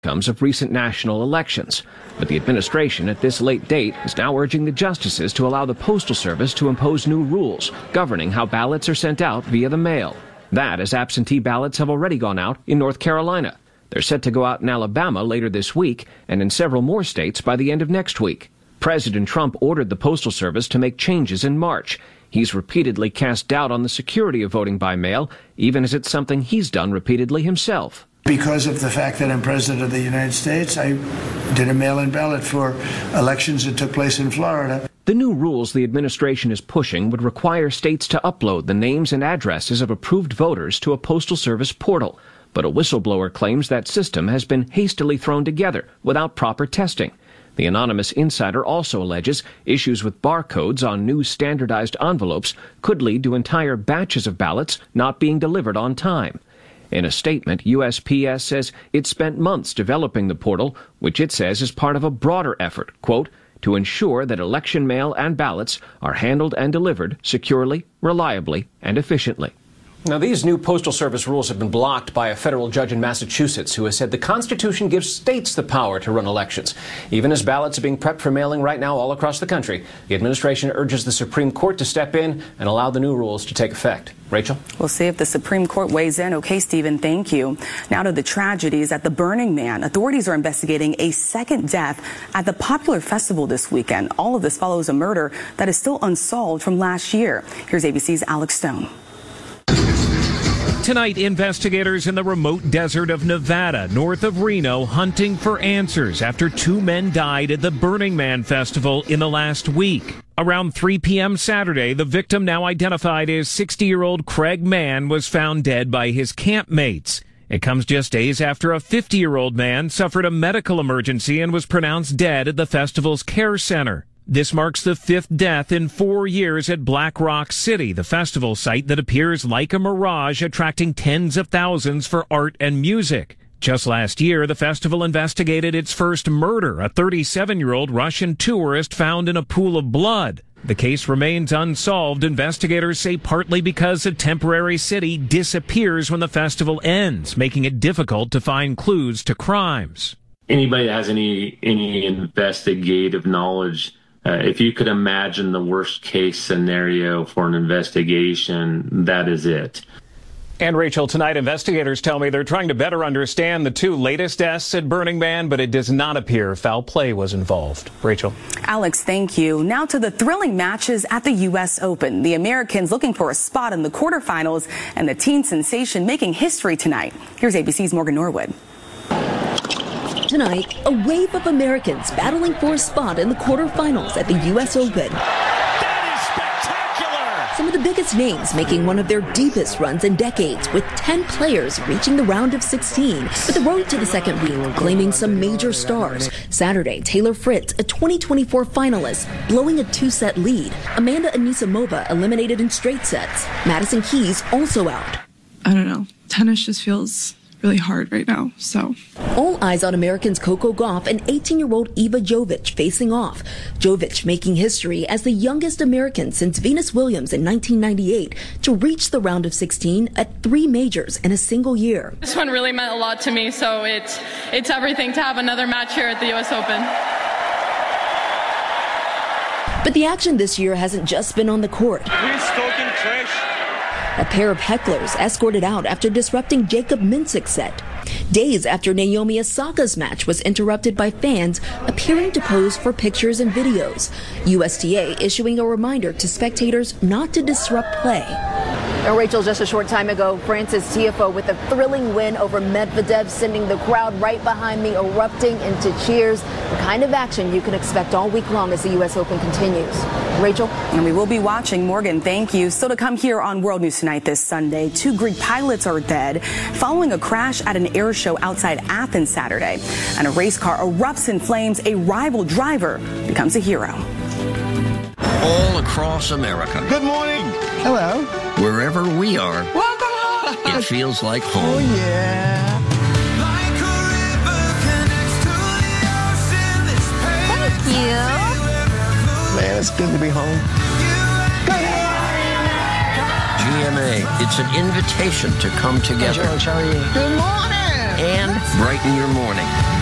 outcomes of recent national elections. But the administration at this late date is now urging the justices to allow the Postal Service to impose new rules governing how ballots are sent out via the mail. That as absentee ballots have already gone out in North Carolina. They're set to go out in Alabama later this week and in several more states by the end of next week. President Trump ordered the Postal Service to make changes in March. He's repeatedly cast doubt on the security of voting by mail, even as it's something he's done repeatedly himself. Because of the fact that I'm President of the United States, I did a mail-in ballot for elections that took place in Florida. The new rules the administration is pushing would require states to upload the names and addresses of approved voters to a Postal Service portal. But a whistleblower claims that system has been hastily thrown together without proper testing. The anonymous insider also alleges issues with barcodes on new standardized envelopes could lead to entire batches of ballots not being delivered on time. In a statement, USPS says it spent months developing the portal, which it says is part of a broader effort, quote, to ensure that election mail and ballots are handled and delivered securely, reliably, and efficiently. Now, these new Postal Service rules have been blocked by a federal judge in Massachusetts who has said the Constitution gives states the power to run elections. Even as ballots are being prepped for mailing right now all across the country, the administration urges the Supreme Court to step in and allow the new rules to take effect. Rachel? We'll see if the Supreme Court weighs in. Okay, Stephen, thank you. Now to the tragedies at the Burning Man. Authorities are investigating a second death at the popular festival this weekend. All of this follows a murder that is still unsolved from last year. Here's ABC's Alex Stone. Tonight, investigators in the remote desert of Nevada, north of Reno, hunting for answers after 2 men died at the Burning Man festival in the last week. Around 3 p.m. Saturday, the victim, now identified as 60-year-old Craig Mann, was found dead by his campmates. It comes just days after a 50-year-old man suffered a medical emergency and was pronounced dead at the festival's care center. This marks the 5th death in 4 years at Black Rock City, the festival site that appears like a mirage, attracting tens of thousands for art and music. Just last year, the festival investigated its first murder, a 37-year-old Russian tourist found in a pool of blood. The case remains unsolved, investigators say, partly because a temporary city disappears when the festival ends, making it difficult to find clues to crimes. Anybody that has any investigative knowledge, if you could imagine the worst case scenario for an investigation, that is it. And Rachel, tonight investigators tell me they're trying to better understand the 2 latest deaths at Burning Man, but it does not appear foul play was involved. Rachel. Alex, thank you. Now to the thrilling matches at the U.S. Open. The Americans looking for a spot in the quarterfinals and the teen sensation making history tonight. Here's ABC's Morgan Norwood. Tonight, a wave of Americans battling for a spot in the quarterfinals at the U.S. Open. That is spectacular! Some of the biggest names making one of their deepest runs in decades, with 10 players reaching the round of 16. But the road to the second week claiming some major stars. Saturday, Taylor Fritz, a 2024 finalist, blowing a 2-set lead. Amanda Anisimova eliminated in straight sets. Madison Keys also out. I don't know. Tennis just feels really hard right now, so. All eyes on Americans Coco Gauff and 18-year-old Eva Jovic facing off. Jovic making history as the youngest American since Venus Williams in 1998 to reach the round of 16 at 3 majors in a single year. This one really meant a lot to me, so it's everything to have another match here at the U.S. Open. But the action this year hasn't just been on the court. Who's talking trash? A pair of hecklers escorted out after disrupting Jacob Minsik's set. Days after Naomi Osaka's match was interrupted by fans appearing to pose for pictures and videos. USTA issuing a reminder to spectators not to disrupt play. Now, Rachel, just a short time ago, Frances Tiafoe with a thrilling win over Medvedev, sending the crowd right behind me erupting into cheers. The kind of action you can expect all week long as the U.S. Open continues. Rachel? And we will be watching. Morgan, thank you. Still to come here on World News Tonight this Sunday, 2 Greek pilots are dead following a crash at an air show outside Athens Saturday. And a race car erupts in flames. A rival driver becomes a hero. All across America. Good morning. Hello. Wherever we are, welcome home. It feels like home. Oh, yeah. Thank you. Man, it's good to be home. GMA, it's an invitation to come together. Hey, George, how are you? Good morning. and brighten your morning.